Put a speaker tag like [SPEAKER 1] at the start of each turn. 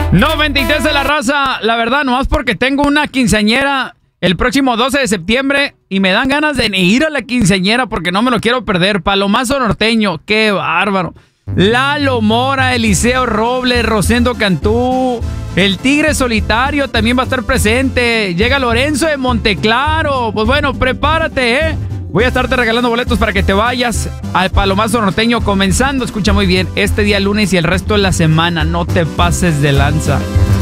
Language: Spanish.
[SPEAKER 1] 93 de la raza, la verdad, nomás porque tengo una quinceañera el próximo 12 de septiembre y me dan ganas de ir a la quinceañera porque no me lo quiero perder. Palomazo Norteño, qué bárbaro. Lalo Mora, Eliseo Robles, Rosendo Cantú, el Tigre Solitario también va a estar presente. Llega Lorenzo de Monteclaro. Pues bueno, prepárate, Voy a estarte regalando boletos para que te vayas al Palomazo Norteño comenzando, escucha muy bien, este día lunes y el resto de la semana. No te pases de lanza.